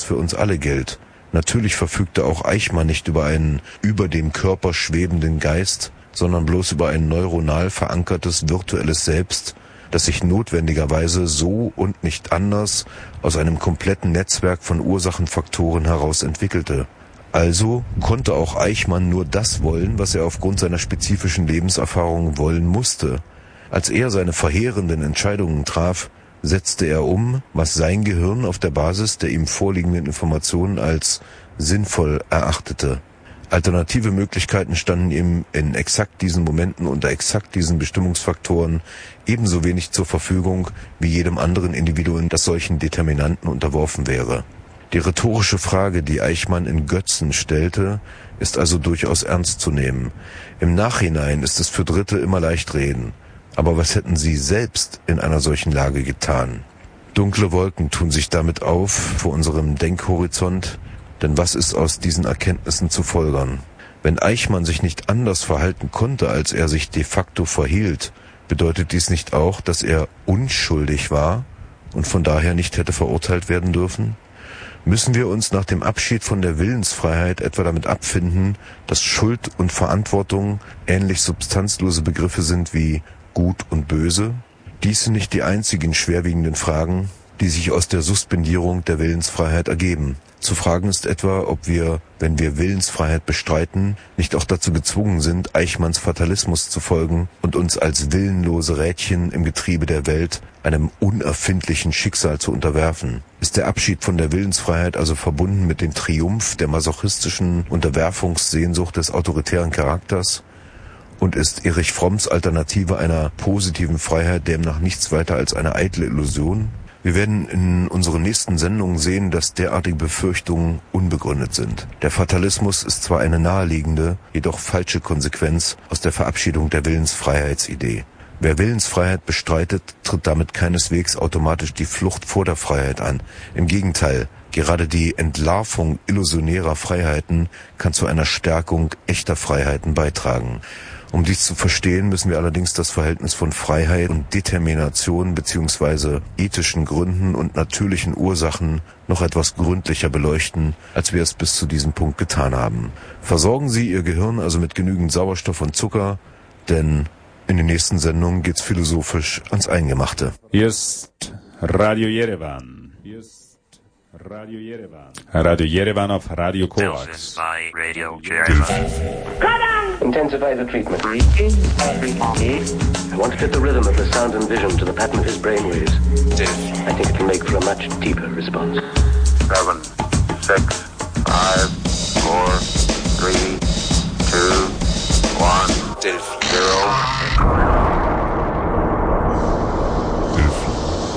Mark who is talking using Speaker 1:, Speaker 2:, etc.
Speaker 1: was für uns alle gilt. Natürlich verfügte auch Eichmann nicht über einen über dem Körper schwebenden Geist, sondern bloß über ein neuronal verankertes virtuelles Selbst, das sich notwendigerweise so und nicht anders aus einem kompletten Netzwerk von Ursachenfaktoren heraus entwickelte. Also konnte auch Eichmann nur das wollen, was er aufgrund seiner spezifischen Lebenserfahrung wollen musste. Als er seine verheerenden Entscheidungen traf, setzte er um, was sein Gehirn auf der Basis der ihm vorliegenden Informationen als sinnvoll erachtete. Alternative Möglichkeiten standen ihm in exakt diesen Momenten unter exakt diesen Bestimmungsfaktoren ebenso wenig zur Verfügung wie jedem anderen Individuum, das solchen Determinanten unterworfen wäre. Die rhetorische Frage, die Eichmann in Götzen stellte, ist also durchaus ernst zu nehmen. Im Nachhinein ist es für Dritte immer leicht reden. Aber was hätten sie selbst in einer solchen Lage getan? Dunkle Wolken tun sich damit auf vor unserem Denkhorizont, denn was ist aus diesen Erkenntnissen zu folgern? Wenn Eichmann sich nicht anders verhalten konnte, als er sich de facto verhielt, bedeutet dies nicht auch, dass er unschuldig war und von daher nicht hätte verurteilt werden dürfen? Müssen wir uns nach dem Abschied von der Willensfreiheit etwa damit abfinden, dass Schuld und Verantwortung ähnlich substanzlose Begriffe sind wie Gut und Böse? Dies sind nicht die einzigen schwerwiegenden Fragen, die sich aus der Suspendierung der Willensfreiheit ergeben. Zu fragen ist etwa, ob wir, wenn wir Willensfreiheit bestreiten, nicht auch dazu gezwungen sind, Eichmanns Fatalismus zu folgen und uns als willenlose Rädchen im Getriebe der Welt einem unerfindlichen Schicksal zu unterwerfen. Ist der Abschied von der Willensfreiheit also verbunden mit dem Triumph der masochistischen Unterwerfungssehnsucht des autoritären Charakters? Und ist Erich Fromms Alternative einer positiven Freiheit demnach nichts weiter als eine eitle Illusion? Wir werden in unseren nächsten Sendungen sehen, dass derartige Befürchtungen unbegründet sind. Der Fatalismus ist zwar eine naheliegende, jedoch falsche Konsequenz aus der Verabschiedung der Willensfreiheitsidee. Wer Willensfreiheit bestreitet, tritt damit keineswegs automatisch die Flucht vor der Freiheit an. Im Gegenteil, gerade die Entlarvung illusionärer Freiheiten kann zu einer Stärkung echter Freiheiten beitragen. Um dies zu verstehen, müssen wir allerdings das Verhältnis von Freiheit und Determination bzw. ethischen Gründen und natürlichen Ursachen noch etwas gründlicher beleuchten, als wir es bis zu diesem Punkt getan haben. Versorgen Sie Ihr Gehirn also mit genügend Sauerstoff und Zucker, denn in den nächsten Sendungen geht's philosophisch ans Eingemachte.
Speaker 2: Hier ist Radio Yerevan. Radio Yerevan. Radio Yerevan auf Radio Kovacs.
Speaker 3: Intensify the treatment. I want to fit the rhythm of the sound and vision to the pattern of his brainwaves. I think it can make for a much deeper response.
Speaker 4: 7, 6, 5, 4, 3, 2, 1, 0.